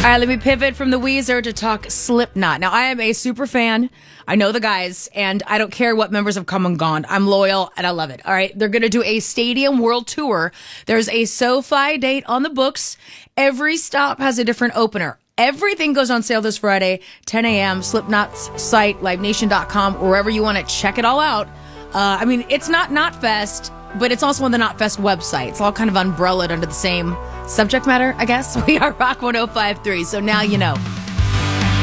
All right, let me pivot from the Weezer to talk Slipknot. Now, I am a super fan. I know the guys, and I don't care what members have come and gone. I'm loyal, and I love it. All right, they're going to do a stadium world tour. There's a SoFi date on the books. Every stop has a different opener. Everything goes on sale this Friday, 10 a.m. Slipknot's site, livenation.com, wherever you want to check it all out. I mean, it's not Knotfest, but it's also on the Knotfest website. It's all kind of umbrellaed under the same subject matter, I guess. We are Rock 105.3, so now you know.